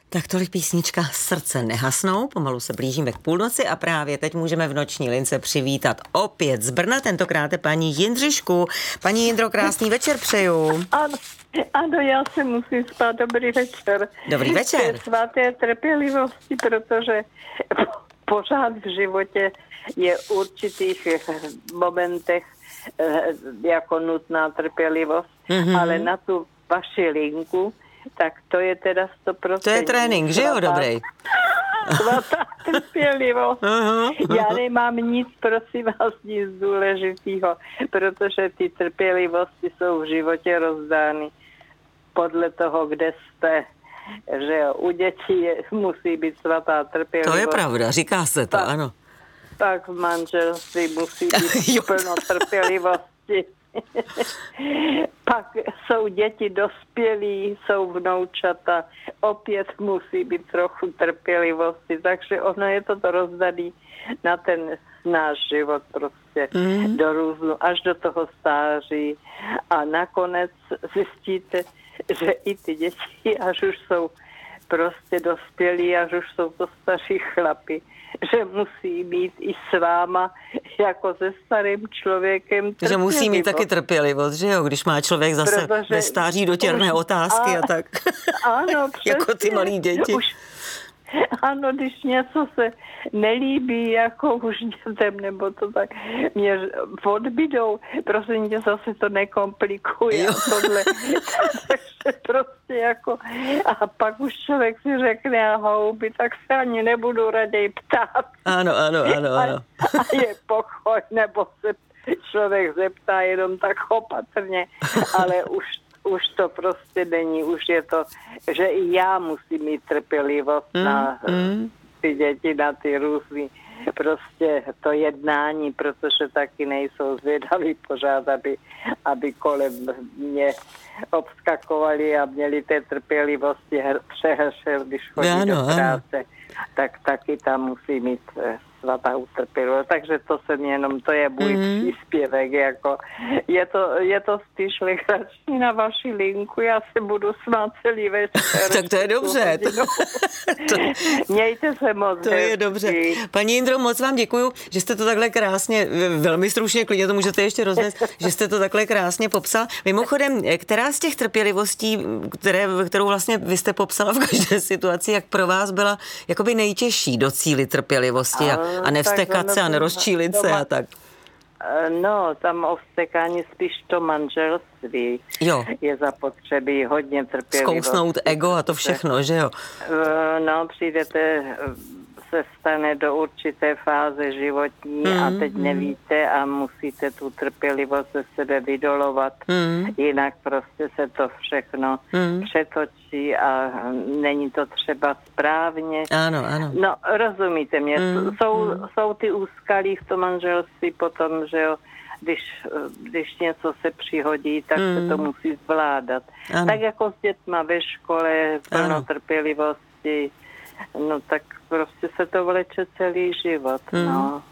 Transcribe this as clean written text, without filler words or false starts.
Tak tolik písnička Srdce nehasnou, pomalu se blížíme k půlnoci a právě teď můžeme v noční lince přivítat opět z Brna, tentokrát paní Jindřišku. Paní Jindro, krásný večer přeju. Ano, já se musím spát. Dobrý večer. Dobrý večer. Svaté trpělivosti, protože pořád v životě je v určitých momentech jako nutná trpělivost, ale na tu vaši linku, tak to je teda 100%. To je trénink, že jo, dobrý? Svatá trpělivost. Já nemám nic, prosím vás, nic důležitého, protože ty trpělivosti jsou v životě rozdány podle toho, kde jste. Že jo, u dětí musí být svatá trpělivost. To je pravda, říká se to, ano. Tak v manželství musí být plno trpělivosti. Pak jsou děti dospělí, jsou vnoučata, opět musí být trochu trpělivosti, takže ono je to rozdaný na ten náš život prostě do různu, až do toho stáří a nakonec zjistíte, že i ty děti, až už jsou prostě dospělí, až už jsou to staří chlapi, že musí být i s váma jako se starým člověkem trpělivost. Že musí mít taky trpělivost, že jo, když má člověk zase ve stáří dotěrné otázky a tak. Ano, přesně. Jako ty malí děti. Ano, když něco se nelíbí, jako už dětem, nebo to tak mě odbydou, prosím tě, zase to nekomplikuje. Tohle. Prostě jako, a pak už člověk si řekne a houby, tak se ani nebudu raději ptát. Ano. A je pokoj, nebo se člověk zeptá jenom tak opatrně, ale už to prostě není, už je to, že i já musím mít trpělivost na ty děti, na ty různý, prostě to jednání, protože taky nejsou zvědaví pořád, aby kolem mě obskakovali a měli té trpělivosti přehršel, když chodí do práce, tak taky tam musí mít svatá trpělivost. Takže to jsem jenom, to je můj příspěvek, jako je to spíš legrační na vaši linku, já se budu smát celý večer. Tak to je dobře. Mějte se moc. To je dobře. Paní Jindro, moc vám děkuju, že jste to takhle krásně, velmi stručně, klidně to můžete ještě rozvést, že jste to takhle krásně popsal. Mimochodem, která z těch trpělivostí, kterou vlastně vy jste popsala v každé situaci, jak pro vás byla jakoby nejtěžší docílit trpělivosti a nevstekat se a nerozčílit se a tak? No, tam o vztekání spíš to manželství je zapotřebí hodně trpělivosti. Zkousnout ego a to všechno, že jo? No, se stane do určité fáze životní a teď nevíte a musíte tu trpělivost ze sebe vydolovat, jinak prostě se to všechno přetočí a není to třeba správně. Ano. No, rozumíte mě, jsou ty úskalí v tom manželství potom, že jo, když něco se přihodí, tak se to musí zvládat. Ano. Tak jako s dětma ve škole, plno trpělivosti, no tak prostě se to vleče celý život, no.